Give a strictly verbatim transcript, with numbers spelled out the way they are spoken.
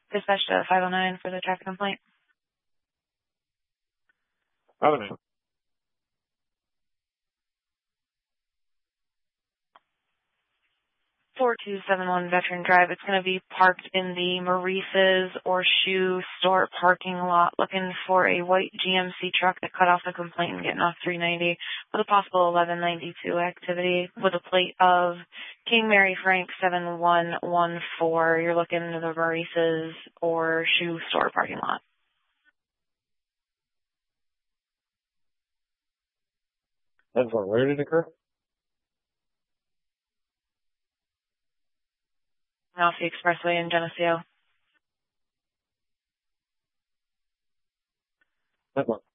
Dispatch to five oh nine for the traffic complaint. five oh nine. four two seven one Veteran Drive. It's going to be parked in the Maurice's or Shoe Store parking lot, looking for a white G M C truck that cut off the complaint and getting off three ninety with a possible eleven ninety-two activity with a plate of King Mary Frank seven one one four. You're looking into the Maurice's or Shoe Store parking lot. That's one. Where did it occur? Off the expressway in Geneseo. That's one.